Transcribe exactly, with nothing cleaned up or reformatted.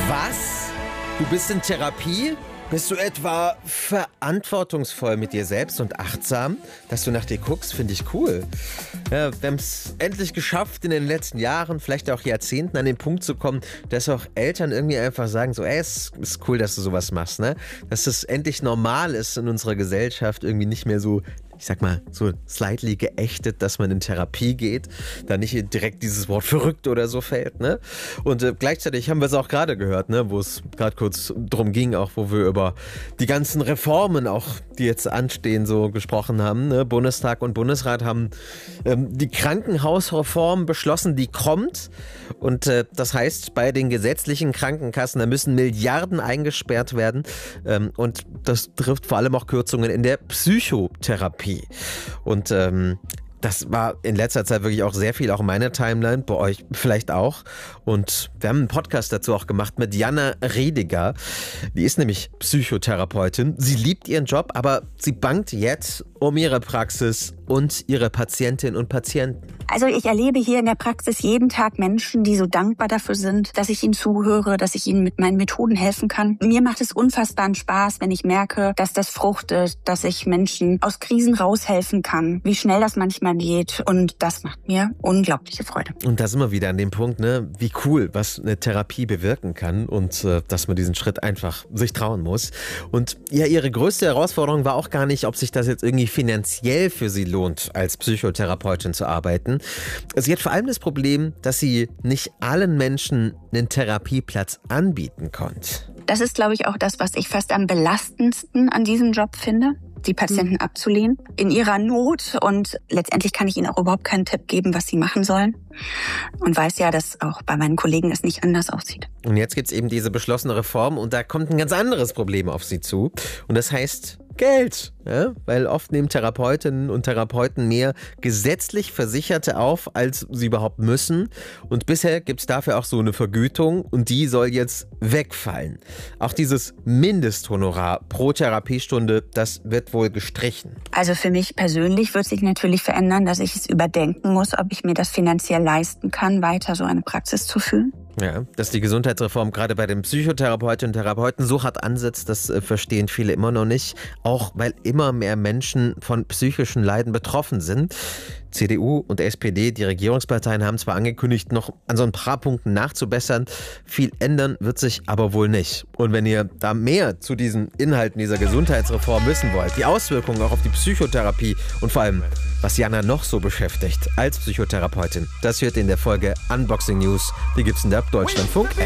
Was? Du bist in Therapie? Bist du etwa verantwortungsvoll mit dir selbst und achtsam? Dass du nach dir guckst, finde ich cool. Ja, wir haben es endlich geschafft, in den letzten Jahren, vielleicht auch Jahrzehnten, an den Punkt zu kommen, dass auch Eltern irgendwie einfach sagen, so, ey, es ist cool, dass du sowas machst, ne? Dass es endlich normal ist in unserer Gesellschaft, irgendwie nicht mehr so, ich sag mal, so slightly geächtet, dass man in Therapie geht, da nicht direkt dieses Wort verrückt oder so fällt, ne? Und äh, gleichzeitig haben wir es auch gerade gehört, ne, wo es gerade kurz drum ging, auch wo wir über die ganzen Reformen auch, die jetzt anstehen, so gesprochen haben, ne? Bundestag und Bundesrat haben ähm, die Krankenhausreform beschlossen, die kommt. Und äh, das heißt, bei den gesetzlichen Krankenkassen, da müssen Milliarden eingesperrt werden. Ähm, und das trifft vor allem auch Kürzungen in der Psychotherapie. Und ähm, das war in letzter Zeit wirklich auch sehr viel, auch in meiner Timeline, bei euch vielleicht auch. Und wir haben einen Podcast dazu auch gemacht mit Jana Rediger. Die ist nämlich Psychotherapeutin. Sie liebt ihren Job, aber sie bangt jetzt um ihre Praxis und ihre Patientinnen und Patienten. Also ich erlebe hier in der Praxis jeden Tag Menschen, die so dankbar dafür sind, dass ich ihnen zuhöre, dass ich ihnen mit meinen Methoden helfen kann. Mir macht es unfassbaren Spaß, wenn ich merke, dass das fruchtet, dass ich Menschen aus Krisen raushelfen kann, wie schnell das manchmal geht. Und das macht mir unglaubliche Freude. Und da sind wir wieder an dem Punkt, ne, wie cool, was eine Therapie bewirken kann und äh, dass man diesen Schritt einfach sich trauen muss. Und ja, ihre größte Herausforderung war auch gar nicht, ob sich das jetzt irgendwie finanziell für sie lohnt, als Psychotherapeutin zu arbeiten. Sie hat vor allem das Problem, dass sie nicht allen Menschen einen Therapieplatz anbieten konnte. Das ist, glaube ich, auch das, was ich fast am belastendsten an diesem Job finde, die Patienten mhm. abzulehnen in ihrer Not. Und letztendlich kann ich ihnen auch überhaupt keinen Tipp geben, was sie machen sollen. Und weiß ja, dass auch bei meinen Kollegen es nicht anders aussieht. Und jetzt gibt es eben diese beschlossene Reform und da kommt ein ganz anderes Problem auf sie zu. Und das heißt Geld. Ja? Weil oft nehmen Therapeutinnen und Therapeuten mehr gesetzlich Versicherte auf, als sie überhaupt müssen. Und bisher gibt es dafür auch so eine Vergütung und die soll jetzt wegfallen. Auch dieses Mindesthonorar pro Therapiestunde, das wird wohl gestrichen. Also für mich persönlich wird sich natürlich verändern, dass ich es überdenken muss, ob ich mir das finanziell leisten kann, weiter so eine Praxis zu führen. Ja, dass die Gesundheitsreform gerade bei den Psychotherapeutinnen und Therapeuten so hart ansetzt, das äh, verstehen viele immer noch nicht. Auch weil immer mehr Menschen von psychischen Leiden betroffen sind. C D U und S P D, die Regierungsparteien, haben zwar angekündigt, noch an so ein paar Punkten nachzubessern. Viel ändern wird sich aber wohl nicht. Und wenn ihr da mehr zu diesen Inhalten dieser Gesundheitsreform wissen wollt, die Auswirkungen auch auf die Psychotherapie und vor allem, was Jana noch so beschäftigt als Psychotherapeutin, das hört ihr in der Folge Unboxing News. Die gibt's in der Deutschlandfunk App.